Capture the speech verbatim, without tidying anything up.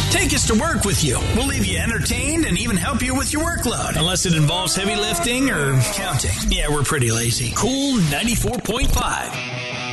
Take us to work with you. We'll leave you entertained and even help you with your workload. Unless it involves heavy lifting or counting. Yeah, we're pretty lazy. Cool ninety-four point five.